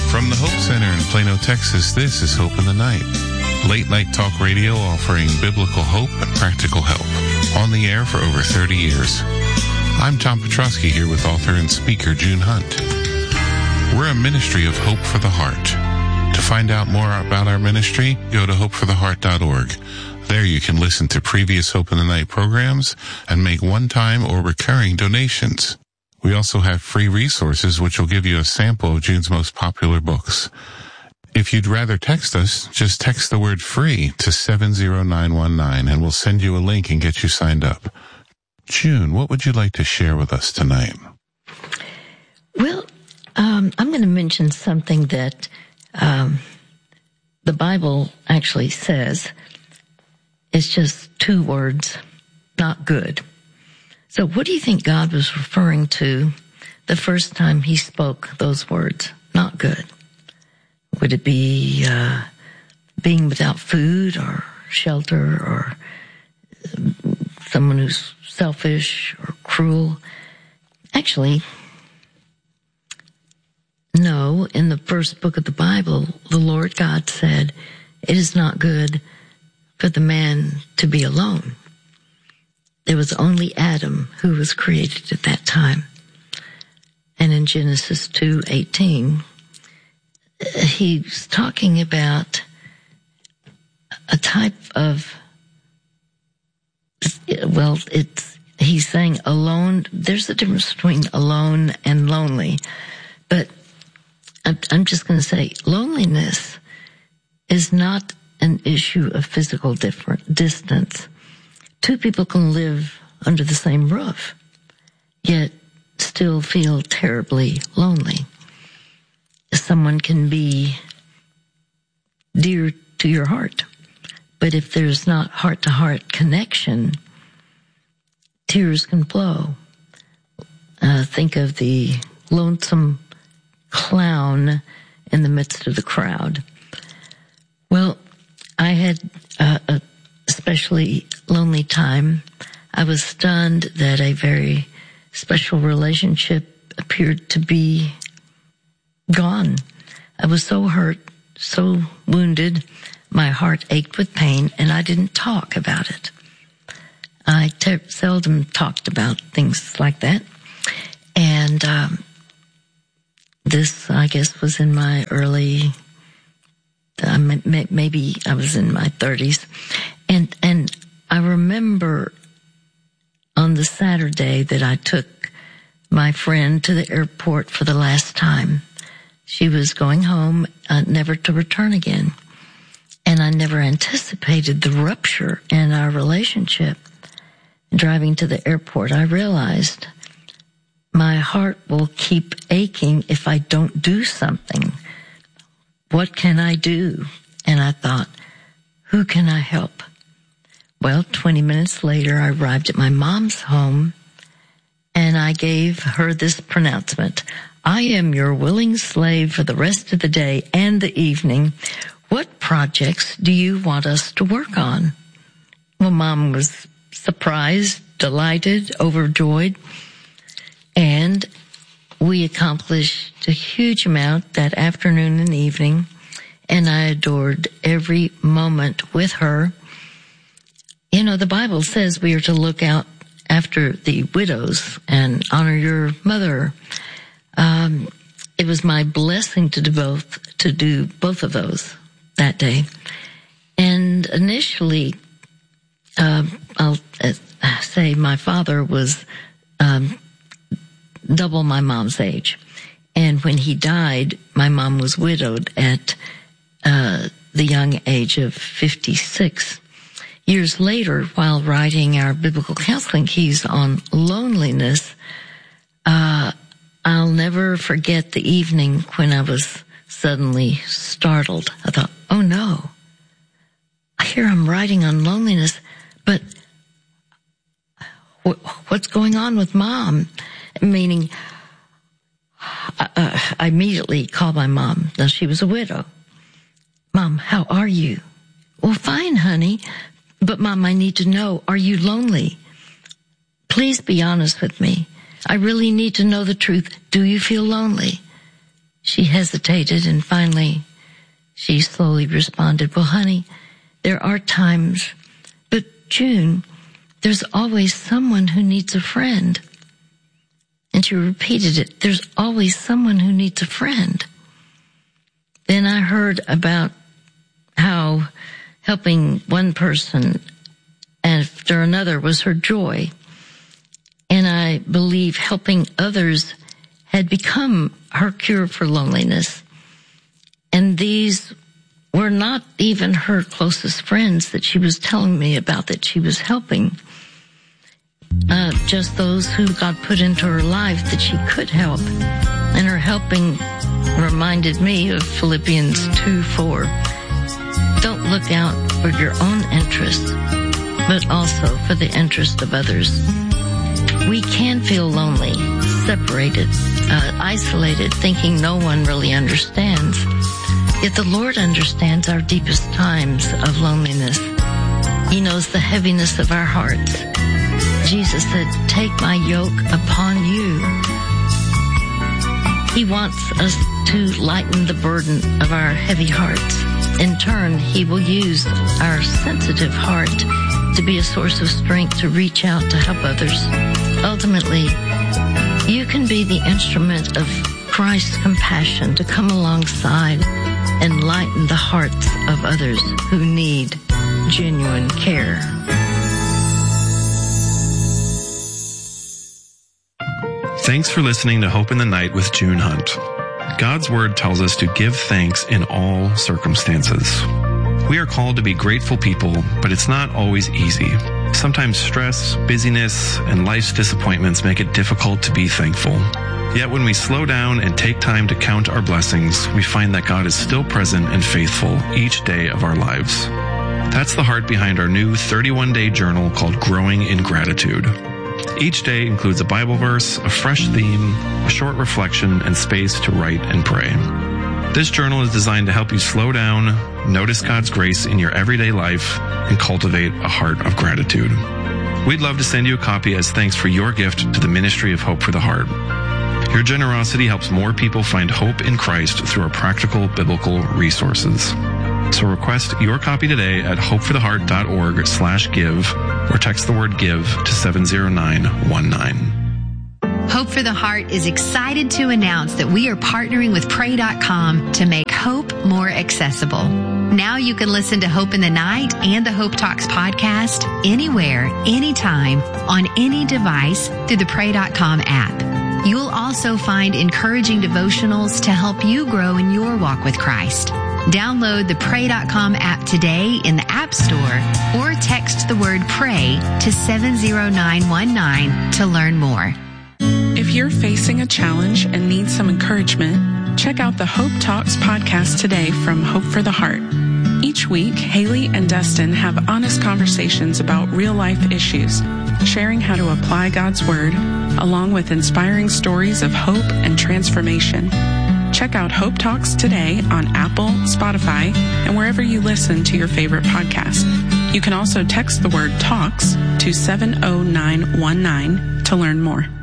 From the Hope Center in Plano, Texas, this is Hope in the Night. Late night talk radio offering biblical hope and practical help. On the air for over 30 years. I'm Tom Petrosky here with author and speaker June Hunt. We're a ministry of Hope for the Heart. To find out more about our ministry, go to hopefortheheart.org. There you can listen to previous Hope in the Night programs and make one-time or recurring donations. We also have free resources which will give you a sample of June's most popular books. If you'd rather text us, just text the word free to 70919 and we'll send you a link and get you signed up. June, what would you like to share with us tonight? Well, I'm going to mention something that the Bible actually says. It's just two words, not good. So what do you think God was referring to the first time he spoke those words, not good? Would it be being without food or shelter or someone who's selfish or cruel? Actually, no. In the first book of the Bible, the Lord God said, it is not good for the man to be alone. There was only Adam who was created at that time. And in Genesis 2:18, he's talking about a type of, he's saying alone. There's a difference between alone and lonely. But I'm just going to say loneliness is not an issue of physical distance. Two people can live under the same roof, yet still feel terribly lonely. Someone can be dear to your heart, but if there's not heart-to-heart connection, tears can flow. Think of the lonesome clown in the midst of the crowd. Well, I had a especially lonely time. I was stunned that a very special relationship appeared to be gone. I was so hurt, so wounded, my heart ached with pain, and I didn't talk about it. I seldom talked about things like that. And this, I guess, was in my early, maybe I was in my 30s. And I remember on the Saturday that I took my friend to the airport for the last time. She was going home, never to return again. And I never anticipated the rupture in our relationship. Driving to the airport, I realized my heart will keep aching if I don't do something. What can I do? And I thought, who can I help? Well, 20 minutes later, I arrived at my mom's home, and I gave her this pronouncement. I am your willing slave for the rest of the day and the evening. What projects do you want us to work on? Well, Mom was surprised, delighted, overjoyed, and we accomplished a huge amount that afternoon and evening, and I adored every moment with her. You know, the Bible says we are to look out after the widows and honor your mother. It was my blessing to do both of those that day. And initially, I'll say my father was double my mom's age. And when he died, my mom was widowed at the young age of 56. Years later, while writing our biblical counseling keys on loneliness, I'll never forget the evening when I was suddenly startled. I thought, oh no, here I'm writing on loneliness, but what's going on with Mom? Meaning, I immediately called my mom. Now, she was a widow. Mom, how are you? Well, fine, honey. But Mom, I need to know, are you lonely? Please be honest with me. I really need to know the truth. Do you feel lonely? She hesitated, and finally she slowly responded, well, honey, there are times, but June, there's always someone who needs a friend. And she repeated it, there's always someone who needs a friend. Then I heard about how helping one person after another was her joy. And I believe helping others had become her cure for loneliness. And these were not even her closest friends that she was telling me about that she was helping. Just those who God put into her life that she could help. And her helping reminded me of Philippians 2:4. Don't look out for your own interests, but also for the interest of others. We can feel lonely, separated, isolated, thinking no one really understands. Yet the Lord understands our deepest times of loneliness. He knows the heaviness of our hearts. Jesus said, take my yoke upon you. He wants us to lighten the burden of our heavy hearts. In turn, He will use our sensitive heart to be a source of strength to reach out to help others. Ultimately, you can be the instrument of Christ's compassion to come alongside and lighten the hearts of others who need genuine care. Thanks for listening to Hope in the Night with June Hunt. God's Word tells us to give thanks in all circumstances. We are called to be grateful people, but it's not always easy. Sometimes stress, busyness, and life's disappointments make it difficult to be thankful. Yet when we slow down and take time to count our blessings, we find that God is still present and faithful each day of our lives. That's the heart behind our new 31-day journal called Growing in Gratitude. Each day includes a Bible verse, a fresh theme, a short reflection, and space to write and pray. This journal is designed to help you slow down, notice God's grace in your everyday life, and cultivate a heart of gratitude. We'd love to send you a copy as thanks for your gift to the Ministry of Hope for the Heart. Your generosity helps more people find hope in Christ through our practical biblical resources. So request your copy today at hopefortheheart.org/give or text the word give to 70919. Hope for the Heart is excited to announce that we are partnering with Pray.com to make hope more accessible. Now you can listen to Hope in the Night and the Hope Talks podcast anywhere, anytime, on any device through the Pray.com app. You'll also find encouraging devotionals to help you grow in your walk with Christ. Download the Pray.com app today in the App Store or text the word PRAY to 70919 to learn more. If you're facing a challenge and need some encouragement, check out the Hope Talks podcast today from Hope for the Heart. Each week, Haley and Dustin have honest conversations about real-life issues, sharing how to apply God's Word, along with inspiring stories of hope and transformation. Check out Hope Talks today on Apple, Spotify, and wherever you listen to your favorite podcast. You can also text the word TALKS to 70919 to learn more.